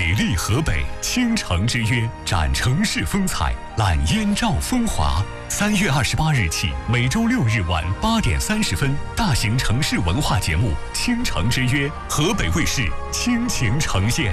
美丽河北，倾城之约，展城市风采，揽燕赵风华。3月28日起，每周6日晚8点30分，大型城市文化节目《倾城之约》，河北卫视倾情呈现。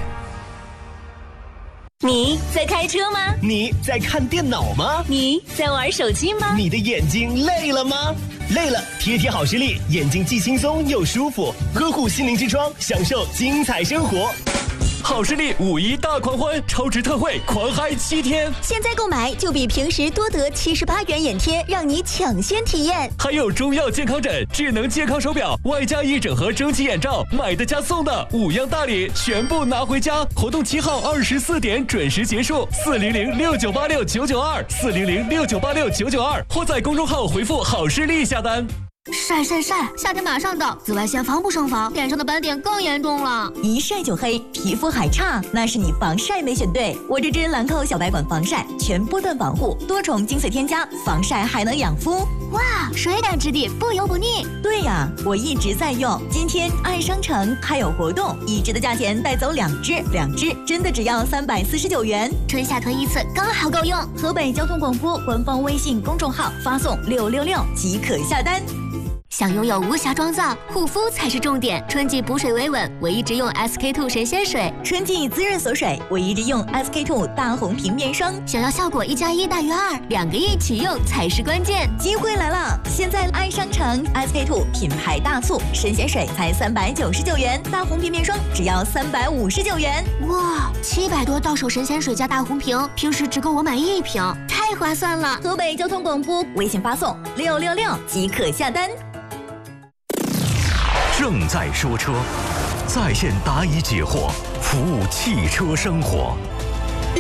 你在开车吗？ 你在看电脑吗？ 你在玩手机吗？ 你的眼睛累了吗？累了，贴贴好视力，眼睛既轻松又舒服，呵护心灵之窗，享受精彩生活。 好视力5·1大狂欢，超值特惠，狂嗨7天！ 现在购买就比平时多得78元眼贴，让你抢先体验。 还有中药健康枕、智能健康手表，外加1整盒蒸汽眼罩，买的加送的5样大礼，全部拿回家！活动7号24点准时结束，400698699240069869922，或在公众号回复好视力下单。 晒，夏天马上到，紫外线防不胜防，脸上的斑点更严重了。 一晒就黑，皮肤还差，那是你防晒没选对。我这支兰蔻小白管防晒，全波段防护，多重精粹添加，防晒还能养肤。 哇，水感质地，不油不腻。 对呀，我一直在用。今天爱商城还有活动，1支的价钱带走2支，2支真的只要349元， 春夏囤1次刚好够用。 河北交通广播官方微信公众号发送666即可下单。 想拥有无瑕妆造，护肤才是重点。春季补水维稳，我一直用 SK2 神仙水； 春季滋润锁水，我一直用 SK2 大红瓶面霜。 想要效果1+1大于2，2个一起用才是关键。 机会来了！现在爱商城 SK2 品牌大促，神仙水才399元，大红瓶面霜只要359元。 哇，700多到手神仙水加大红瓶，平时只够我买1瓶，太划算了！ 河北交通广播微信发送666即可下单。 正在说车，在线答疑解惑，服务汽车生活。